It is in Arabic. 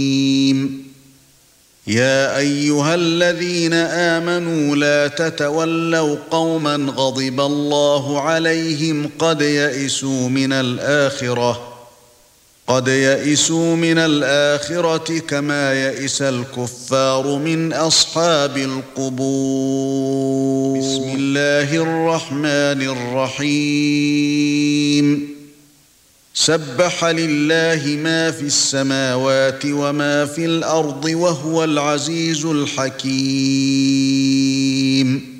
يا أيها الذين آمنوا لا تتولوا قوما غضب الله عليهم قد يئسوا من الآخرة كما يئس الكفار من أصحاب القبور. بسم الله الرحمن الرحيم. سبح لله ما في السماوات وما في الأرض وهو العزيز الحكيم.